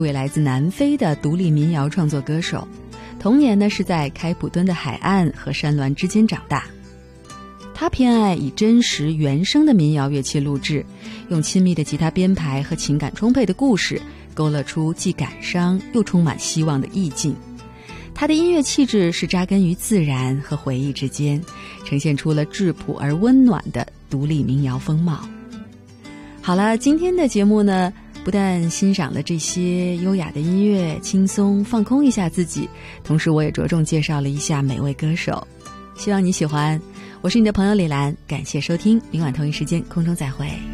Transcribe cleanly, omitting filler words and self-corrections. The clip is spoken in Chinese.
位来自南非的独立民谣创作歌手，童年呢是在开普敦的海岸和山峦之间长大。他偏爱以真实原声的民谣乐器录制，用亲密的吉他编排和情感充沛的故事，勾勒出既感伤又充满希望的意境。他的音乐气质是扎根于自然和回忆之间，呈现出了质朴而温暖的独立民谣风貌。好了，今天的节目呢，不但欣赏了这些优雅的音乐，轻松放空一下自己，同时我也着重介绍了一下每位歌手，希望你喜欢。我是你的朋友李兰，感谢收听，明晚同一时间空中再会。